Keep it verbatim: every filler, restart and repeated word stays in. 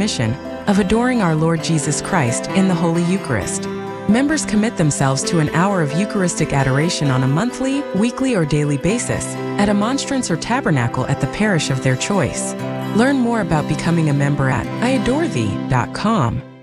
mission of adoring our Lord Jesus Christ in the Holy Eucharist. Members commit themselves to an hour of Eucharistic adoration on a monthly, weekly, or daily basis at a monstrance or tabernacle at the parish of their choice. Learn more about becoming a member at I adore thee dot com.